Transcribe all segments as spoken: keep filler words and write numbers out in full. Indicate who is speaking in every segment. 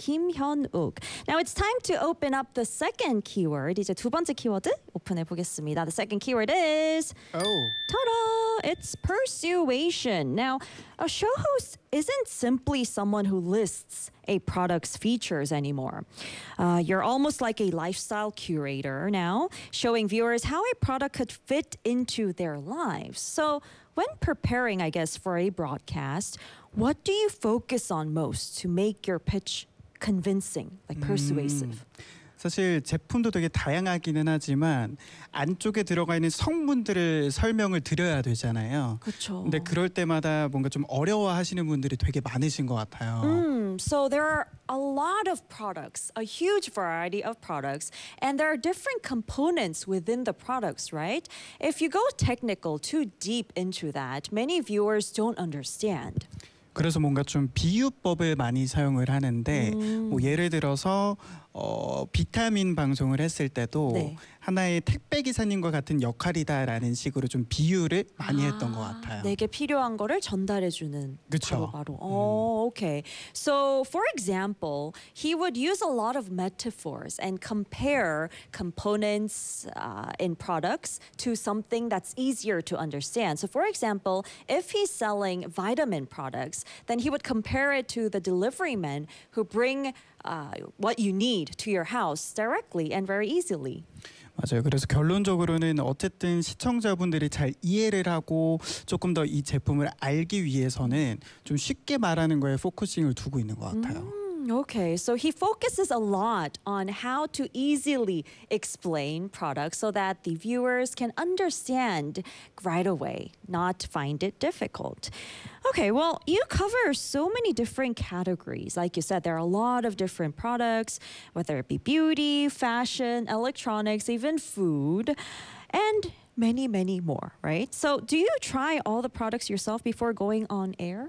Speaker 1: 김현욱. Now it's time to open up the second keyword. 이제 두 번째 키워드 오픈해 보겠습니다. The second keyword is
Speaker 2: Oh.
Speaker 1: ta-da! It's persuasion. Now, a show host isn't simply someone who lists a product's features anymore. Uh, you're almost like a lifestyle curator now, showing viewers how a product could fit into their lives. So, when preparing, I guess, for a broadcast, what do you focus on most to make your pitch convincing, like persuasive?
Speaker 2: 음, 사실 제품도 되게 다양하기는 하지만 안쪽에 들어가 있는 성분들을 설명을 드려야 되잖아요.
Speaker 1: 그렇죠.
Speaker 2: 근데 그럴 때마다 뭔가 좀 어려워하시는 분들이 되게 많으신 것 같아요.
Speaker 1: Mm, so there are a lot of products, a huge variety of products, and there are different components within the products, right? If you go technical, too deep into that, many viewers don't understand.
Speaker 2: 그래서 뭔가 좀 비유법을 많이 사용을 하는데
Speaker 1: 음.
Speaker 2: 뭐 예를 들어서 어, 비타민 방송을 했을 때도
Speaker 1: 네.
Speaker 2: 하나의 택배 기사님과 같은 역할이다라는 식으로 좀 비유를 많이 했던 것 같아요.
Speaker 1: 내게 필요한 거를 전달해 주는
Speaker 2: 그쵸.
Speaker 1: 바로 바로. Oh, okay. So, for example, he would use a lot of metaphors and compare components uh, in products to something that's easier to understand. So, for example, if he's selling vitamin products, then he would compare it to the delivery men who bring uh, what you need to your house directly and very easily.
Speaker 2: 맞아요. 그래서 결론적으로는 어쨌든 시청자분들이 잘 이해를 하고 조금 더 이 제품을 알기 위해서는 좀 쉽게 말하는 거에 포커싱을 두고 있는 것 같아요.
Speaker 1: Okay, so he focuses a lot on how to easily explain products so that the viewers can understand right away, not find it difficult. Okay, well, you cover so many different categories. Like you said, there are a lot of different products, whether it be beauty, fashion, electronics, even food, and many, many more, right? So do you try all the products yourself before going on air?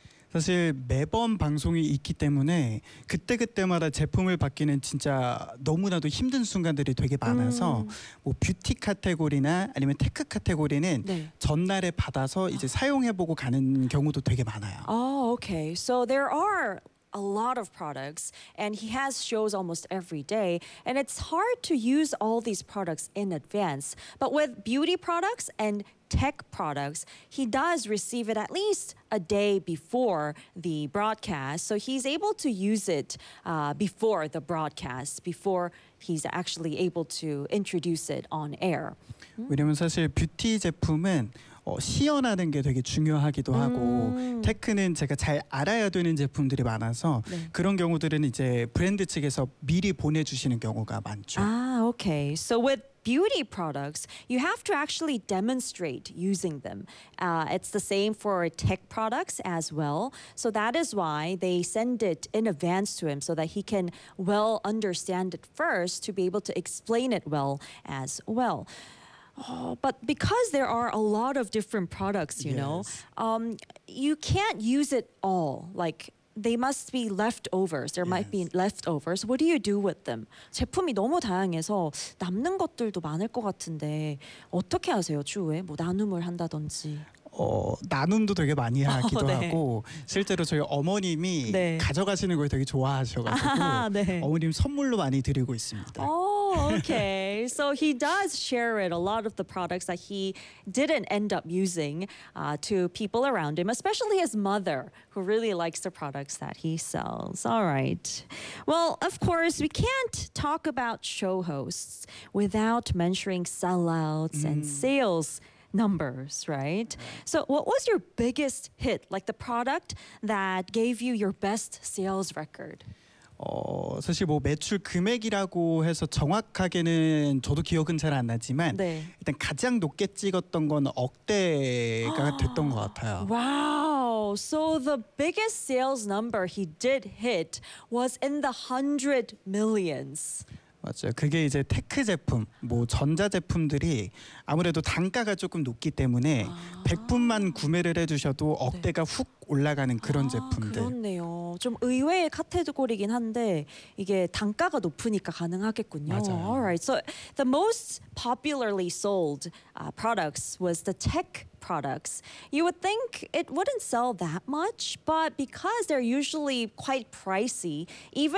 Speaker 2: 사실 매번 방송이 있기 때문에 그때그때마다 제품을 받기는 진짜 너무나도 힘든 순간들이 되게 많아서
Speaker 1: 음.
Speaker 2: 뭐 뷰티 카테고리나 아니면 테크 카테고리는
Speaker 1: 네.
Speaker 2: 전날에 받아서 이제 사용해보고 가는 경우도 되게 많아요.
Speaker 1: Oh, okay. So there are a lot of products and he has shows almost every day and it's hard to use all these products in advance. But with beauty products and tech products, he does receive it at least a day before the broadcast. So he's able to use it uh, before the broadcast, before he's actually able to introduce it on air.
Speaker 2: 왜냐면 사실 뷰티 제품은 어, 시연하는 게 되게 중요하기도 하고
Speaker 1: 음.
Speaker 2: 테크는 제가 잘 알아야 되는 제품들이 많아서
Speaker 1: 네.
Speaker 2: 그런 경우들은 이제 브랜드 측에서 미리 보내주시는 경우가 많죠.
Speaker 1: Ah, okay. So with beauty products, you have to actually demonstrate using them. Uh, it's the same for tech products as well. So that is why they send it in advance to him so that he can well understand it first to be able to explain it well as well. Oh, but because there are a lot of different products, you know,
Speaker 2: Yes.
Speaker 1: um, you can't use it all. Like they must be leftovers. There might be
Speaker 2: Yes.
Speaker 1: leftovers. What do you do with them? 제품이 너무 다양해서 남는 것들도 많을 것 같은데 어떻게 하세요, 추후에? 뭐 나눔을 한다든지.
Speaker 2: 어, 나눔도 되게 많이 하기도
Speaker 1: 어, 네.
Speaker 2: 하고 실제로 저희 어머님이
Speaker 1: 네.
Speaker 2: 가져가시는 걸 되게 좋아하셔가지고
Speaker 1: 아하, 네.
Speaker 2: 어머님 선물로 많이 드리고 있습니다.
Speaker 1: Oh, okay. So he does share it, a lot of the products that he didn't end up using uh, to people around him, especially his mother, who really likes the products that he sells. All right. Well, of course, we can't talk about show hosts without mentioning sellouts and sales numbers, right? So what was your biggest hit, like the product that gave you your best sales record?
Speaker 2: 어, 사실 뭐 매출 금액이라고 해서 정확하게는 저도 기억은 잘 안 나지만
Speaker 1: 네.
Speaker 2: 일단 가장 높게 찍었던 건 억대가 됐던 것 같아요.
Speaker 1: Wow. So the biggest sales number he did hit was in the hundred millions.
Speaker 2: 맞아요. 그게 이제 테크 제품, 뭐 전자 제품들이 아무래도 단가가 조금 높기 때문에
Speaker 1: 아.
Speaker 2: 백 분만 구매를 해주셔도 억대가 훅 올라가는 그런
Speaker 1: 아,
Speaker 2: 제품들.
Speaker 1: 그렇네요. 좀 의외의 카테고리긴 한데 이게 단가가 높으니까 가능하겠군요.
Speaker 2: 맞아요.
Speaker 1: Alright. So the most popularly sold uh, products was the tech products. You would think it wouldn't sell that much, but because they're usually quite pricey, even